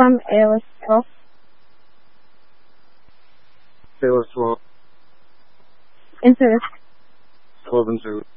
from ALS 12. ALS 12. In service. 12 and 2.